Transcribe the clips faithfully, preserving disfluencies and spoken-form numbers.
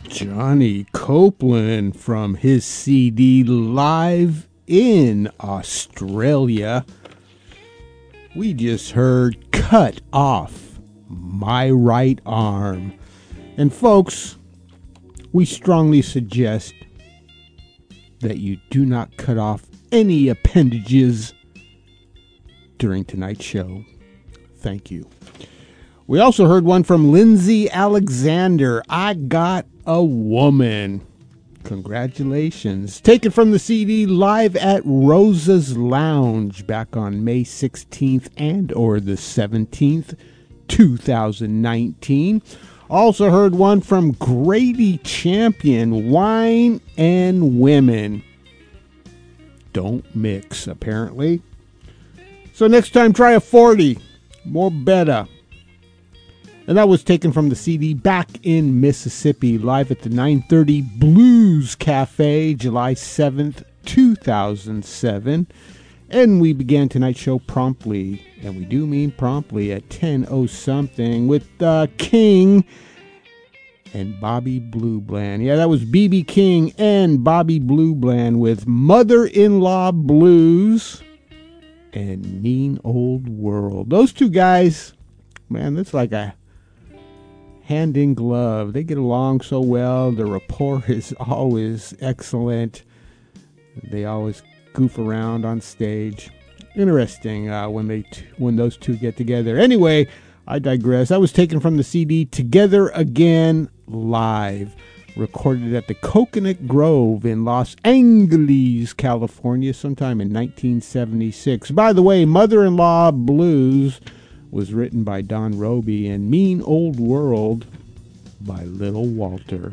Johnny Copeland from his C D Live in Australia. We just heard Cut Off My Right Arm. And folks, we strongly suggest that you do not cut off any appendages during tonight's show. Thank you. We also heard one from Lindsay Alexander, I Got a Woman. Congratulations. Taken from the C D Live at Rosa's Lounge back on May sixteenth and or the seventeenth, two thousand nineteen. Also heard one from Grady Champion, Wine and Women. Don't mix, apparently. So next time, try a forty. More better. And that was taken from the C D Back in Mississippi, live at the nine thirty Blues Cafe, July seventh, two thousand seven. And we began tonight's show promptly, and we do mean promptly, at ten oh something with uh, King and Bobby Blue Bland. Yeah, that was B B King and Bobby Blue Bland with Mother-in-Law Blues and Mean Old World. Those two guys, man, that's like a hand in glove. They get along so well. The rapport is always excellent. They always goof around on stage. Interesting uh, when they t- when those two get together. Anyway, I digress. That was taken from the C D Together Again Live, recorded at the Coconut Grove in Los Angeles, California, sometime in nineteen seventy-six. By the way, Mother-in-Law Blues was written by Don Roby, and Mean Old World by Little Walter.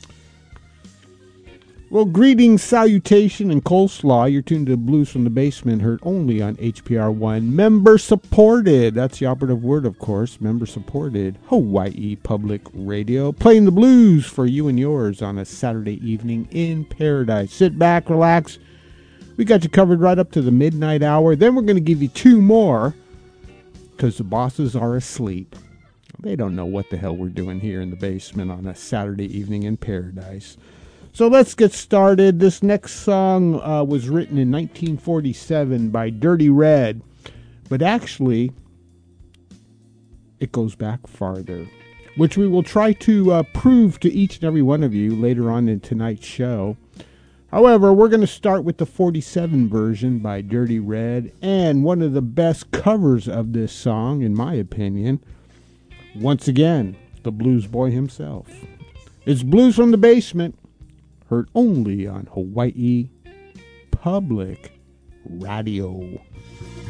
Well, greetings, salutation, and coleslaw. You're tuned to Blues from the Basement, heard only on H P R one. Member supported. That's the operative word, of course. Member supported. Hawaii Public Radio. Playing the blues for you and yours on a Saturday evening in paradise. Sit back, relax. We got you covered right up to the midnight hour. Then we're going to give you two more, because the bosses are asleep. They don't know what the hell we're doing here in the basement on a Saturday evening in paradise. So let's get started. This next song uh, was written in nineteen forty-seven by Dirty Red, but actually it goes back farther, which we will try to uh, prove to each and every one of you later on in tonight's show. However, we're going to start with the forty-seven version by Dirty Red, and one of the best covers of this song, in my opinion, once again, the Blues Boy himself. It's Blues from the Basement, heard only on Hawaii Public Radio.